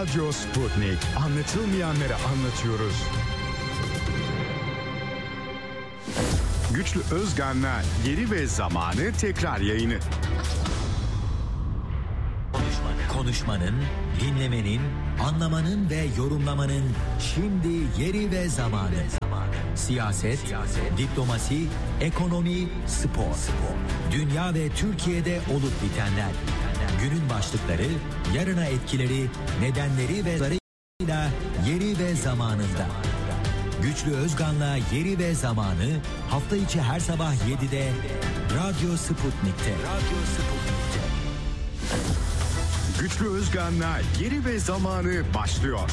Radyo Sputnik. Anlatılmayanları anlatıyoruz. Güçlü Özgan'la Yeri ve Zamanı tekrar yayını. Konuşmanın, dinlemenin, anlamanın ve yorumlamanın şimdi yeri ve zamanı. Siyaset, diplomasi, ekonomi, spor. Dünya ve Türkiye'de olup bitenler. Günün başlıkları, yarına etkileri, nedenleri ve zararıyla yeri ve zamanında. Güçlü Özgan'la Yeri ve Zamanı hafta içi her sabah 7'de Radyo Sputnik'te. Güçlü Özgan'la Yeri ve Zamanı başlıyor.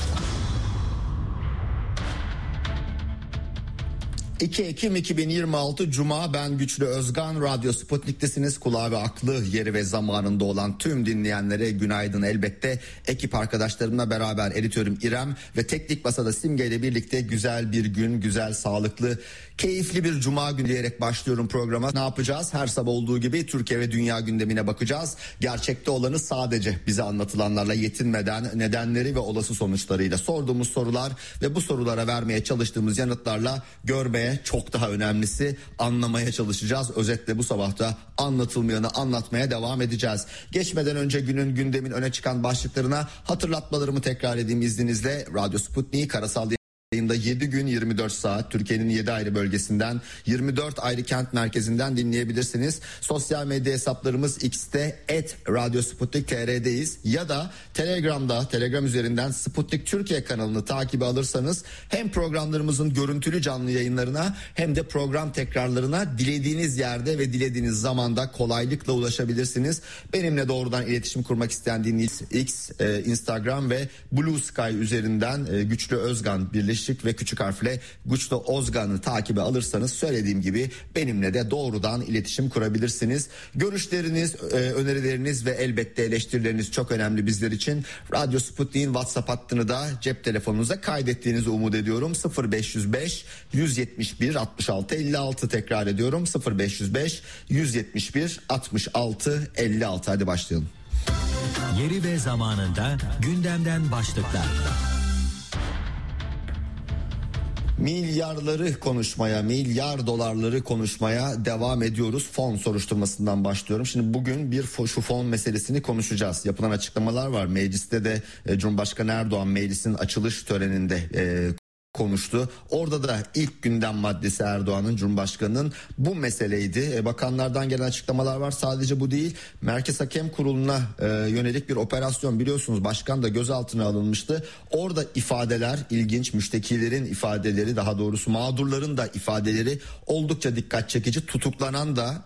2 Ekim 2026 Cuma, ben Güçlü Özgan. Radyo Sputnik'tesiniz. Kulağı ve aklı yeri ve zamanında olan tüm dinleyenlere günaydın elbette. Ekip arkadaşlarımla beraber editörüm İrem ve teknik masada Simge ile birlikte güzel bir gün, güzel, sağlıklı, keyifli bir cuma günü diyerek başlıyorum programa. Ne yapacağız? Her sabah olduğu gibi Türkiye ve dünya gündemine bakacağız. Gerçekte olanı sadece bize anlatılanlarla yetinmeden nedenleri ve olası sonuçlarıyla, sorduğumuz sorular ve bu sorulara vermeye çalıştığımız yanıtlarla görmeye, çok daha önemlisi anlamaya çalışacağız. Özetle bu sabahta anlatılmayanı anlatmaya devam edeceğiz. Geçmeden önce günün, gündemin öne çıkan başlıklarına hatırlatmalarımı tekrar edeyim izninizle. Radyo Sputnik'i karasal yayında 7 gün 24 saat Türkiye'nin 7 ayrı bölgesinden, 24 ayrı kent merkezinden dinleyebilirsiniz. Sosyal medya hesaplarımız X'te @radyosputnik.tr'deyiz ya da Telegram'da, Telegram üzerinden Sputnik Türkiye kanalını takibe alırsanız hem programlarımızın görüntülü canlı yayınlarına hem de program tekrarlarına dilediğiniz yerde ve dilediğiniz zamanda kolaylıkla ulaşabilirsiniz. Benimle doğrudan iletişim kurmak isteyen dinleyiciler X, Instagram ve Blue Sky üzerinden Güçlü Özgan birleşik ve küçük harfle Güçlü Özgan'ı takibe alırsanız söylediğim gibi benimle de doğrudan iletişim kurabilirsiniz. Görüşleriniz, önerileriniz ve elbette eleştirileriniz çok önemli bizler için. Radyo Sputnik'in WhatsApp hattını da cep telefonunuza kaydettiğinizi umut ediyorum. 0505 171 66 56, tekrar ediyorum 0505 171 66 56. Hadi başlayalım. Yeri ve zamanında gündemden başlıklar. Milyarları konuşmaya, milyar dolarları konuşmaya devam ediyoruz. Fon soruşturmasından başlıyorum. Şimdi bugün şu fon meselesini konuşacağız. Yapılan açıklamalar var. Mecliste de Cumhurbaşkanı Erdoğan meclisin açılış töreninde konuştu. Orada da ilk gündem maddesi Erdoğan'ın, Cumhurbaşkanı'nın bu meseleydi. Bakanlardan gelen açıklamalar var. Sadece bu değil. Merkez Hakem Kurulu'na yönelik bir operasyon, biliyorsunuz başkan da gözaltına alınmıştı. Orada ifadeler ilginç. Müştekilerin ifadeleri, daha doğrusu mağdurların da ifadeleri oldukça dikkat çekici. Tutuklanan da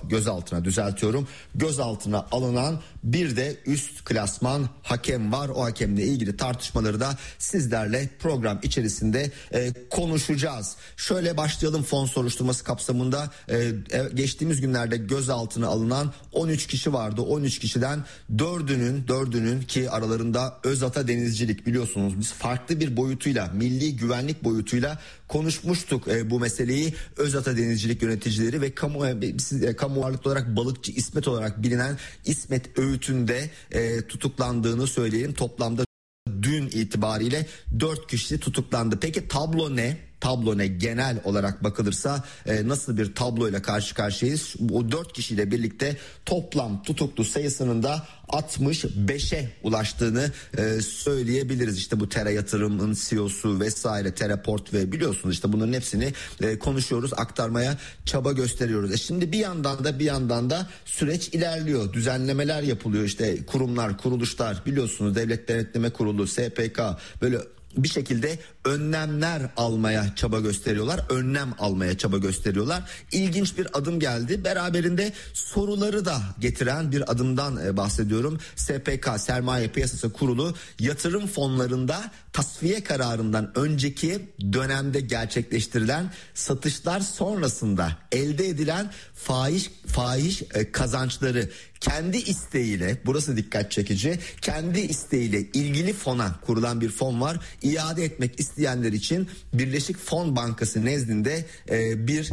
gözaltına alınan bir de üst klasman hakem var. O hakemle ilgili tartışmaları da sizlerle program içerisinde konuşacağız. Şöyle başlayalım fon soruşturması kapsamında. Geçtiğimiz günlerde gözaltına alınan 13 kişi vardı. 13 kişiden 4'ünün ki aralarında Özata Denizcilik, biliyorsunuz biz farklı bir boyutuyla, milli güvenlik boyutuyla konuşmuştuk bu meseleyi. Özata Denizcilik yöneticileri ve kamu varlıklı olarak balıkçı İsmet olarak bilinen İsmet Öğüt'ün de tutuklandığını söyleyelim. Toplamda dün itibariyle 4 kişi tutuklandı. Peki tablo ne? Tablo ne? Genel olarak bakılırsa nasıl bir tabloyla karşı karşıyayız? O 4 kişiyle birlikte toplam tutuklu sayısının da 65'e ulaştığını söyleyebiliriz. İşte bu Tera Yatırım'ın CEO'su vesaire, Teraport ve biliyorsunuz işte bunların hepsini konuşuyoruz, aktarmaya çaba gösteriyoruz. Şimdi bir yandan da süreç ilerliyor. Düzenlemeler yapılıyor. İşte kurumlar, kuruluşlar, biliyorsunuz Devlet Denetleme Kurulu, SPK böyle bir şekilde önlemler almaya çaba gösteriyorlar. İlginç bir adım geldi. Beraberinde soruları da getiren bir adımdan bahsediyorum. SPK, Sermaye Piyasası Kurulu, yatırım fonlarında tasfiye kararından önceki dönemde gerçekleştirilen satışlar sonrasında elde edilen fahiş kazançları kendi isteğiyle, burası dikkat çekici, kendi isteğiyle ilgili fona kurulan bir fon var. İade etmek isteyenler için Birleşik Fon Bankası nezdinde bir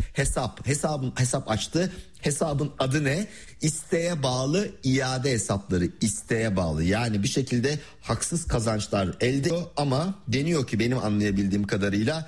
hesap açtı. Hesabın adı ne? İsteğe bağlı iade hesapları, isteğe bağlı. Yani bir şekilde haksız kazançlar elde ediyor ama deniyor ki benim anlayabildiğim kadarıyla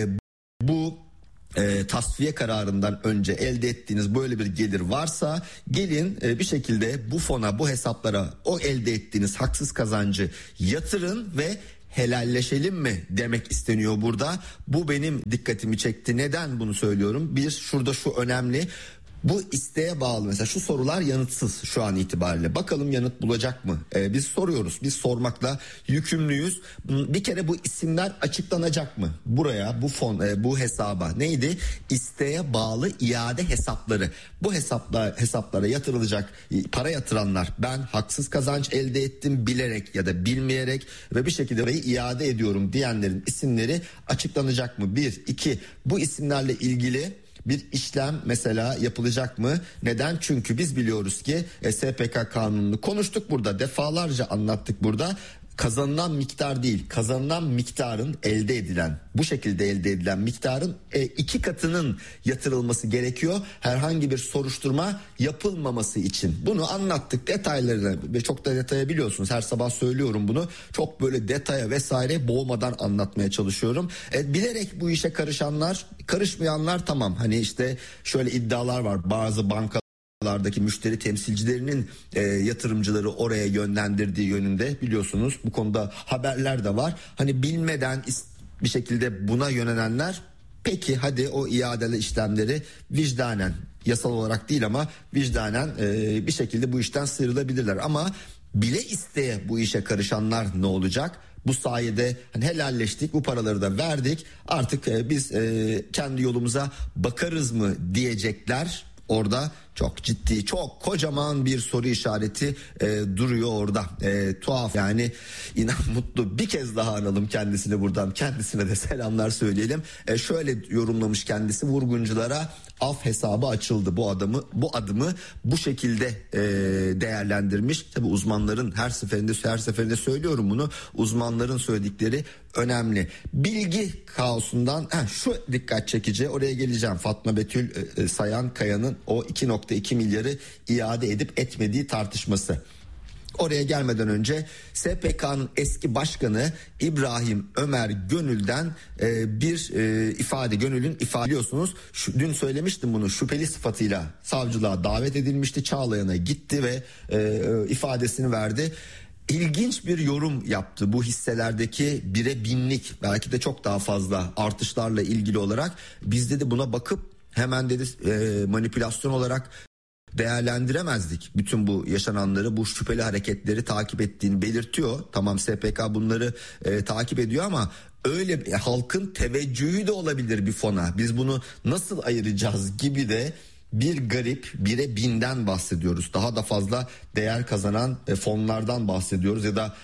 bu tasfiye kararından önce elde ettiğiniz böyle bir gelir varsa gelin bir şekilde bu fona, bu hesaplara o elde ettiğiniz haksız kazancı yatırın ve helalleşelim mi demek isteniyor burada. Bu benim dikkatimi çekti. Neden bunu söylüyorum? Şurada şu önemli. Bu isteğe bağlı, mesela şu sorular yanıtsız şu an itibariyle. Bakalım yanıt bulacak mı? Biz soruyoruz. Biz sormakla yükümlüyüz. Bir kere bu isimler açıklanacak mı? Buraya, bu fon, bu hesaba neydi? İsteğe bağlı iade hesapları. Bu hesaplara yatırılacak para yatıranlar, ben haksız kazanç elde ettim bilerek ya da bilmeyerek ve bir şekilde parayı iade ediyorum diyenlerin isimleri açıklanacak mı? 1, 2, bu isimlerle ilgili bir işlem mesela yapılacak mı? Neden? Çünkü biz biliyoruz ki SPK kanununu konuştuk burada, defalarca anlattık burada. Kazanılan miktar değil, kazanılan miktarın elde edilen, bu şekilde elde edilen miktarın 2 katının yatırılması gerekiyor. Herhangi bir soruşturma yapılmaması için. Bunu anlattık detaylarına ve çok da detaya biliyorsunuz. Her sabah söylüyorum bunu. Çok böyle detaya vesaire boğmadan anlatmaya çalışıyorum. Bilerek bu işe karışmayanlar tamam. Hani işte şöyle iddialar var. Bazı bankalardaki müşteri temsilcilerinin yatırımcıları oraya yönlendirdiği yönünde, biliyorsunuz bu konuda haberler de var. Hani bilmeden bir şekilde buna yönelenler, peki hadi o iadeli işlemleri vicdanen, yasal olarak değil ama vicdanen bir şekilde bu işten sıyrılabilirler. Ama bile isteye bu işe karışanlar ne olacak? Bu sayede hani helalleştik, bu paraları da verdik, artık biz kendi yolumuza bakarız mı diyecekler. Orada çok ciddi, çok kocaman bir soru işareti duruyor orada. Tuhaf yani. İnan Mutlu, bir kez daha analım kendisini buradan. Kendisine de selamlar söyleyelim. Şöyle yorumlamış kendisi: vurgunculara af hesabı açıldı. Bu adımı bu şekilde değerlendirmiş. Tabii uzmanların her seferinde söylüyorum bunu. Uzmanların söyledikleri önemli. Bilgi kaosundan şu dikkat çekici, oraya geleceğim. Fatma Betül Sayan Kaya'nın o 2.2 milyarı iade edip etmediği tartışması. Oraya gelmeden önce SPK'nın eski başkanı İbrahim Ömer Gönül'den bir ifade, Gönül'ün ifade, biliyorsunuz dün söylemiştim bunu, şüpheli sıfatıyla savcılığa davet edilmişti. Çağlayan'a gitti ve ifadesini verdi. İlginç bir yorum yaptı bu hisselerdeki 1'e 1000'lik, belki de çok daha fazla artışlarla ilgili olarak. Biz dedi buna bakıp hemen dedi manipülasyon olarak değerlendiremezdik. Bütün bu yaşananları, bu şüpheli hareketleri takip ettiğini belirtiyor. Tamam, SPK bunları takip ediyor ama öyle halkın teveccühü de olabilir bir fona. Biz bunu nasıl ayıracağız gibi de bir garip 1'e 1000'den bahsediyoruz. Daha da fazla değer kazanan fonlardan bahsediyoruz ya da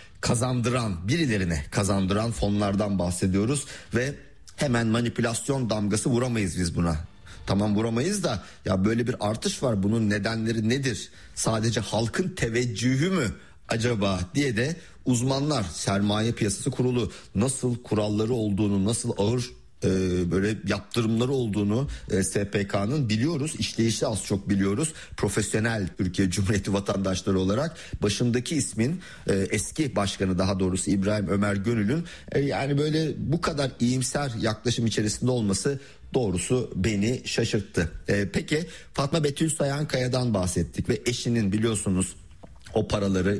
birilerine kazandıran fonlardan bahsediyoruz ve hemen manipülasyon damgası vuramayız biz buna. Tamam, vuramayız da ya böyle bir artış var, bunun nedenleri nedir? Sadece halkın teveccühü mü acaba diye de uzmanlar, Sermaye Piyasası Kurulu nasıl kuralları olduğunu, nasıl ağır böyle yaptırımları olduğunu SPK'nın biliyoruz. İşleyişi az çok biliyoruz. Profesyonel Türkiye Cumhuriyeti vatandaşları olarak başındaki ismin eski başkanı, daha doğrusu İbrahim Ömer Gönül'ün yani böyle bu kadar iyimser yaklaşım içerisinde olması doğrusu beni şaşırttı. Peki Fatma Betül Sayan Kaya'dan bahsettik ve eşinin, biliyorsunuz o paraları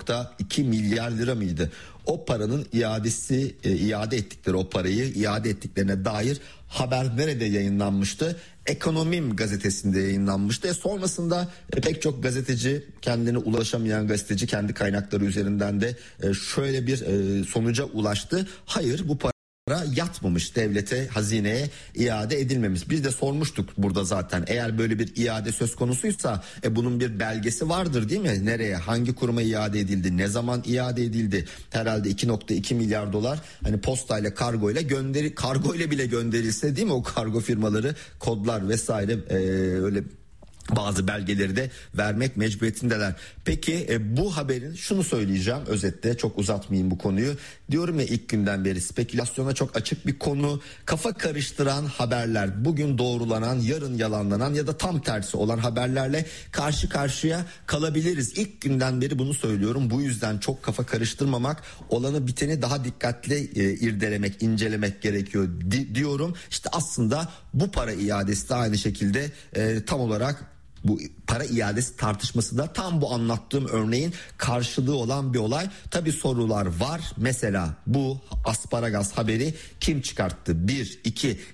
2.2 milyar lira mıydı? O paranın iade ettikleri, o parayı iade ettiklerine dair haber nerede yayınlanmıştı? Ekonomim gazetesinde yayınlanmıştı. Sonrasında pek çok gazeteci, kendine ulaşamayan gazeteci kendi kaynakları üzerinden de şöyle bir sonuca ulaştı. Hayır, bu para yatmamış, devlete, hazineye iade edilmemiş. Biz de sormuştuk burada zaten, eğer böyle bir iade söz konusuysa bunun bir belgesi vardır değil mi? Nereye, hangi kuruma iade edildi, ne zaman iade edildi? Herhalde 2.2 milyar dolar hani postayla, kargoyla bile gönderilse değil mi, o kargo firmaları kodlar vesaire öyle Bazı belgeleri de vermek mecburiyetindeler. Peki bu haberin şunu söyleyeceğim özetle, çok uzatmayayım bu konuyu. Diyorum ya, ilk günden beri spekülasyona çok açık bir konu. Kafa karıştıran haberler, bugün doğrulanan, yarın yalanlanan ya da tam tersi olan haberlerle karşı karşıya kalabiliriz. İlk günden beri bunu söylüyorum. Bu yüzden çok kafa karıştırmamak, olanı biteni daha dikkatli irdelemek, incelemek gerekiyor diyorum. İşte aslında bu para iadesi de aynı şekilde tam olarak bu para iadesi tartışması da tam bu anlattığım örneğin karşılığı olan bir olay. Tabii sorular var. Mesela bu asparagas haberi kim çıkarttı? 1, 2,